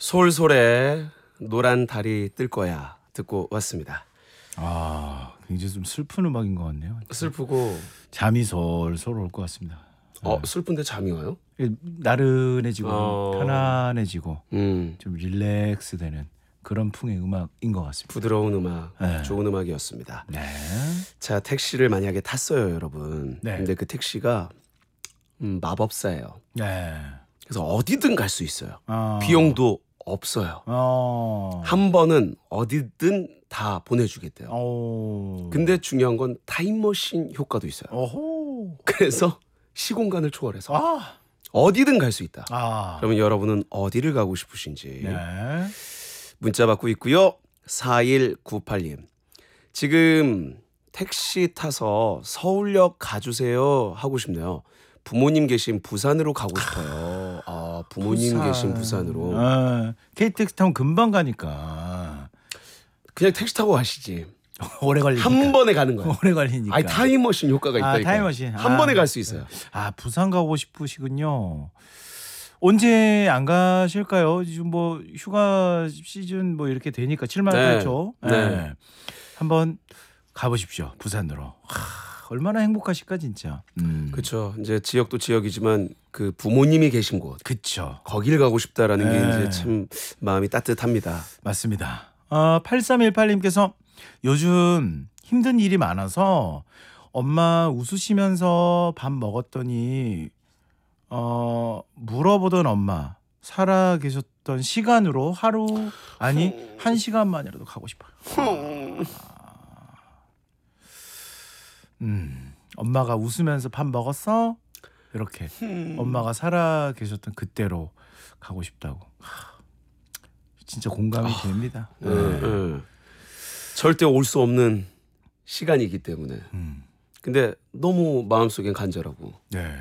솔솔에 노란 달이 뜰 거야 듣고 왔습니다. 아, 굉장히 좀 슬픈 음악인 것 같네요. 슬프고 잠이 솔솔 올 것 같습니다. 슬픈데 잠이 와요? 나른해지고 편안해지고 음, 좀 릴렉스되는 그런 풍의 음악인 것 같습니다. 부드러운 음악, 네. 좋은 음악이었습니다. 네. 자, 택시를 만약에 탔어요, 여러분. 네. 근데 그 택시가 마법사예요. 네. 그래서 어디든 갈 수 있어요. 어. 비용도 없어요. 어. 한 번은 어디든 다 보내주겠대요. 어. 근데 중요한 건 타임머신 효과도 있어요. 어호. 그래서 시공간을 초월해서 아. 어디든 갈 수 있다. 아. 그러면 여러분은 어디를 가고 싶으신지 네. 문자 받고 있고요. 4198님. 지금 택시 타서 서울역 가주세요 하고 싶네요. 부모님 계신 부산으로 가고 싶어요. 아, 부모님 계신 부산으로. KTX 타면 금방 가니까. 그냥 택시 타고 가시지. 오래 걸리니까. 한 번에 가는 거예요. 오래 걸리니까. 아니, 타임머신 효과가 있다니까. 타임머신. 한 번에 갈 수 있어요. 아, 부산 가고 싶으시군요. 언제 안 가실까요? 지금 뭐 휴가 시즌 뭐 이렇게 되니까 7만 네. 8초. 네. 한번 가보십시오. 부산으로. 얼마나 행복하실까 진짜. 그렇죠. 이제 지역도 지역이지만 그 부모님이 계신 곳 그쵸. 거길 가고 싶다라는 네. 게 이제 참 마음이 따뜻합니다. 맞습니다. 8318님께서 요즘 힘든 일이 많아서 엄마 웃으시면서 밥 먹었더니 물어보던 엄마 살아 계셨던 시간으로 하루 아니 1시간만이라도 가고 싶어요. 엄마가 웃으면서 밥 먹었어? 이렇게 엄마가 살아 계셨던 그때로 가고 싶다고. 진짜 공감이 됩니다. 네. 절대 올 수 없는 시간이기 때문에. 근데 너무 마음속엔 간절하고. 네.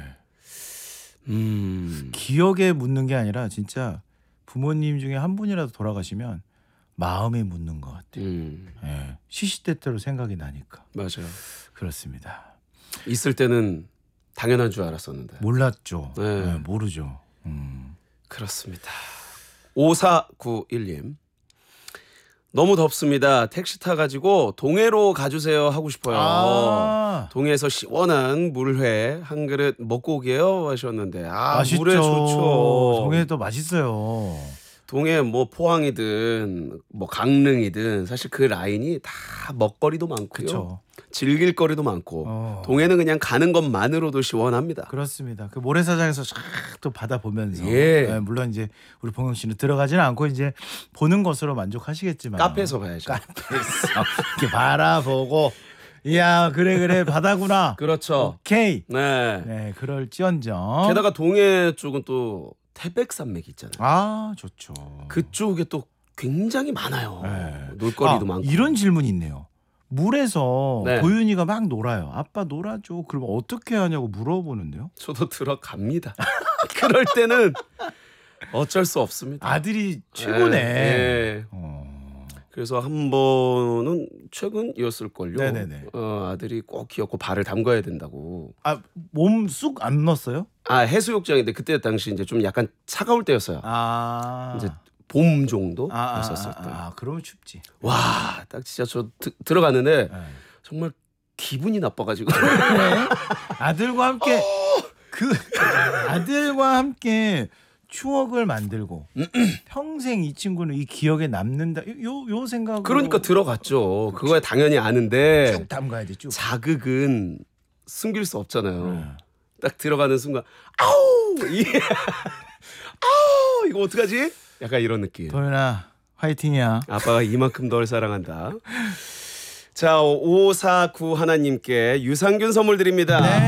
기억에 묻는 게 아니라 진짜 부모님 중에 한 분이라도 돌아가시면 마음에 묻는 것 같아요. 네. 시시때때로 생각이 나니까. 맞아요. 그렇습니다. 있을 때는 당연한 줄 알았었는데. 몰랐죠. 네. 네, 모르죠. 그렇습니다. 5491님. 너무 덥습니다. 택시 타가지고 동해로 가주세요 하고 싶어요. 동해에서 시원한 물회 한 그릇 먹고 오게요 하셨는데 맛있죠. 물회 좋죠. 동해도 맛있어요. 동해 뭐 포항이든 뭐 강릉이든 사실 그 라인이 다 먹거리도 많고요. 그렇죠. 즐길 거리도 많고 동해는 그냥 가는 것만으로도 시원합니다. 그렇습니다. 그 모래사장에서 쫙 또 바다 보면서 예. 물론 이제 우리 봉영 씨는 들어가지는 않고 이제 보는 것으로 만족하시겠지만 카페에서 봐야죠. 카페에서 이렇게 바라보고 이야 그래 바다구나. 그렇죠. 오케이. 네. 네 그럴지언정. 게다가 동해 쪽은 또 태백산맥이 있잖아요. 아 좋죠. 그쪽에 또 굉장히 많아요. 네. 놀거리도 많고. 이런 질문이 있네요. 물에서 네. 도윤이가 막 놀아요. 아빠 놀아줘. 그럼 어떻게 하냐고 물어보는데요. 저도 들어갑니다. 그럴 때는 어쩔 수 없습니다. 아들이 최고네. 네. 그래서 한 번은 최근이었을걸요. 네네네. 아들이 꼭 기어코 발을 담가야 된다고. 몸 쑥 안 넣었어요? 해수욕장인데 그때 당시 이제 좀 약간 차가울 때였어요. 이제 봄 정도였었을 때. 그러면 춥지. 와, 딱 진짜 저 들어갔는데 네. 정말 기분이 나빠가지고. 아들과 함께 아들과 함께 추억을 만들고 평생 이 친구는 이 기억에 남는다. 요 생각으로. 그러니까 들어갔죠. 그거야 당연히 아는데 쭉 담가야 돼. 쭉. 자극은 숨길 수 없잖아요. 딱 들어가는 순간 아우 아우 이거 어떡하지? 약간 이런 느낌. 도윤아 화이팅이야. 아빠가 이만큼 널 사랑한다. 자, 5491님께 유산균 선물 드립니다. 네.